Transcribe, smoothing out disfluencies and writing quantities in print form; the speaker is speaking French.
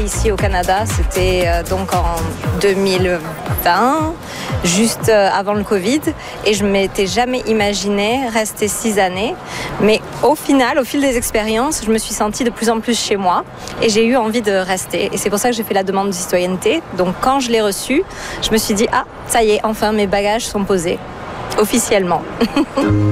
ici au Canada, c'était donc en 2020, juste avant le Covid, et je ne m'étais jamais imaginé rester 6 années. Mais au final, au fil des expériences, je me suis sentie de plus en plus chez moi et j'ai eu envie de rester. Et c'est pour ça que j'ai fait la demande de citoyenneté. Donc quand je l'ai reçue, je me suis dit, ah, ça y est, enfin mes bagages sont posés, officiellement.